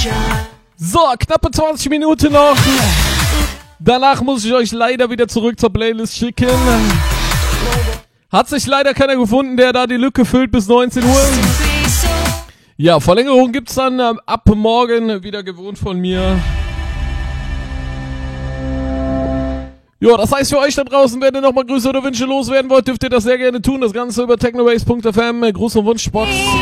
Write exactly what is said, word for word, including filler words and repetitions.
So, knappe zwanzig Minuten noch. Danach muss ich euch leider wieder zurück zur Playlist schicken. Hat sich leider keiner gefunden, der da die Lücke füllt bis neunzehn Uhr. Ja, Verlängerung gibt's dann äh, ab morgen, wieder gewohnt von mir. Ja, das heißt für euch da draußen, wenn ihr nochmal Grüße oder Wünsche loswerden wollt, dürft ihr das sehr gerne tun. Das Ganze über technobase punkt f m, Gruß- und Wunschbox.